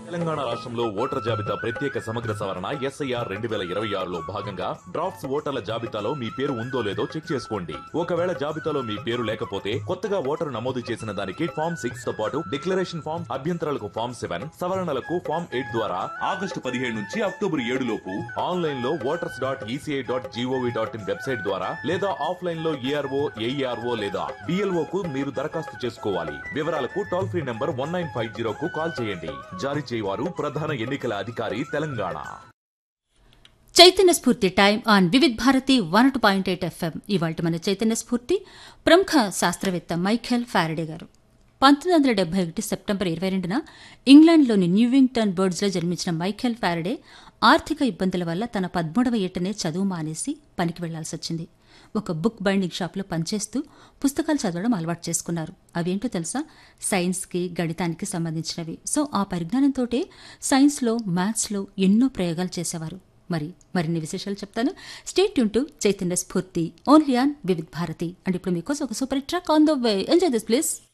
తెలంగాణ రాష్ట్రంలో ఓటర్ జాబితా ప్రత్యేక సమగ్ర సవరణ SIR 2026లో భాగంగా డ్రాఫ్ట్స్ ఓటర్ల జాబితాలో మీ పేరు ఉందో లేదో చెక్ చేసుకోండి. ఒకవేళ జాబితాలో మీ పేరు లేకపోతే కొత్తగా ఓటరు నమోదు చేసిన దానికి ఫామ్ 6 తో పాటు డిక్లరేషన్ ఫామ్, అభ్యంతరాలకు ఫామ్ 7, సవరణలకు ఫామ్ 8 ద్వారా ఆగస్టు 17 నుంచి అక్టోబర్ 7 లోపు ఆన్లైన్ లో voters.eci.gov.in వెబ్సైట్ ద్వారా లేదా ఆఫ్లైన్ లో ARO, AERO లేదా BLO కు మీరు దరఖాస్తు చేసుకోవాలి. వివరాలకు టోల్ ఫ్రీ నంబర్ 1950 కు కాల్ చేయండి. జారీ చేయవారు ప్రధాన ఎన్నికల అధికారి తెలంగాణ. చైతన్య స్ఫూర్తి time on Vividh Bharati 102.8 FM. ఇవాళ మన చైతన్య స్ఫూర్తి ప్రముఖ శాస్త్రవేత్త మైఖేల్ ఫారడే గారు 1971 సెప్టెంబర్ 22న ఇంగ్లాండ్లోని న్యూవింగ్టన్ బర్డ్స్లో జన్మించిన మైఖేల్ ఫారడే ఆర్థిక ఇబ్బందుల వల్ల తన 13వ ఏటనే చదువు మానేసి పనికి వెళ్లాల్సి వచ్చింది. ఒక బుక్ బైండింగ్ షాప్లో పనిచేస్తూ పుస్తకాలు చదవడం అలవాటు చేసుకున్నారు. అవేంటో తెలుసా? సైన్స్కి, గణితానికి సంబంధించినవి. సో ఆ పరిజ్ఞానంతో సైన్స్లో, మ్యాథ్స్లో ఎన్నో ప్రయోగాలు చేసేవారు. మరిన్ని విశేషాలు చెప్తాను. స్టే ట్యూన్ టు చైతన్య స్ఫూర్తి only on Vividh Bharati. And ఇప్పుడు మీకోసం ఒక super track on the way. Enjoy this please.